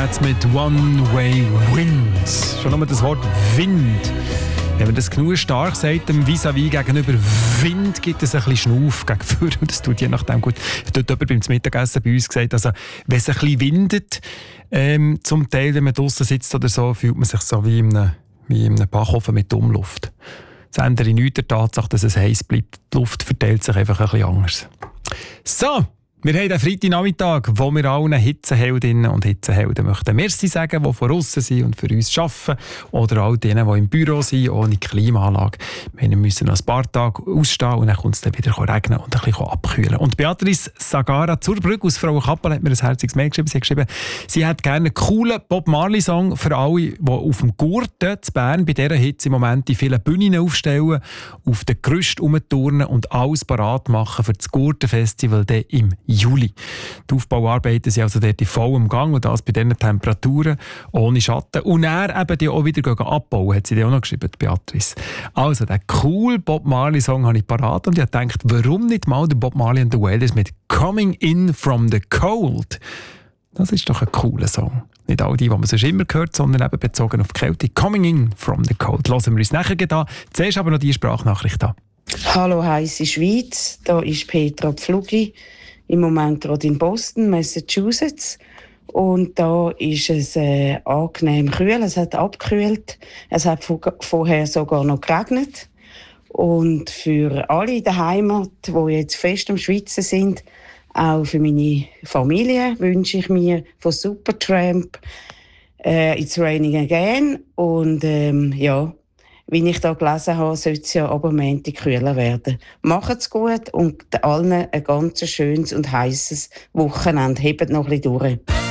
Cats mit One Way Wind. Schon nur das Wort Wind. Wenn man das genug stark sagt, dem Vis-à-vis gegenüber Wind, gibt es ein bisschen Schnauf gegenüber. Und das tut je nachdem gut. Dort jemand beim Mittagessen bei uns gesagt, also, wenn es ein bisschen windet, zum Teil, wenn man draussen sitzt oder so, fühlt man sich so wie in einem Backofen mit Umluft. Das ändert nichts der Tatsache, dass es heiß bleibt. Die Luft verteilt sich einfach ein bisschen anders. So, wir haben den Freitagnachmittag, wo wir allen Hitzeheldinnen und Hitzehelden möchten Merci sagen, die von aussen sind und für uns arbeiten. Oder all denen, die im Büro sind, ohne Klimaanlage. Wir müssen noch ein paar Tage ausstehen und dann kommt es dann wieder regnen und ein bisschen abkühlen. Und Beatrice Sagara Zurbrügg aus Frauenkappel hat mir ein herziges Mail geschrieben. Sie hat geschrieben, sie hat gerne einen coolen Bob Marley-Song für alle, die auf dem Gurten zu Bern bei dieser Hitze im Moment die vielen Bühnen aufstellen, auf den Gerüst rumturnen und alles parat machen für das Gurtenfestival im Juli. Die Aufbauarbeiten sind also dort in vollem Gang und das bei diesen Temperaturen ohne Schatten. Und er eben die auch wieder abbauen, hat sie dir auch noch geschrieben, Beatrice. Also, den cool Bob Marley-Song habe ich parat und ich habe gedacht, warum nicht mal der Bob Marley and the Wailers mit «Coming in from the Cold». Das ist doch ein cooler Song. Nicht all die man sonst immer hört, sondern eben bezogen auf die Kälte. «Coming in from the Cold». Hören wir uns nachher an. Zuerst aber noch die Sprachnachricht an. Hallo, heisse Schweiz. Da ist Petra Pflugi. Im Moment gerade in Boston, Massachusetts. Und da ist es angenehm kühl. Es hat abgekühlt. Es hat vorher sogar noch geregnet. Und für alle in der Heimat, die jetzt fest am Schwitzen sind, auch für meine Familie, wünsche ich mir von Supertramp «It's Raining Again». Und wie ich da gelesen habe, sollte es ja aber Montag kühler werden. Macht's gut und allen ein ganz schönes und heisses Wochenende. Hebt noch ein bisschen durch.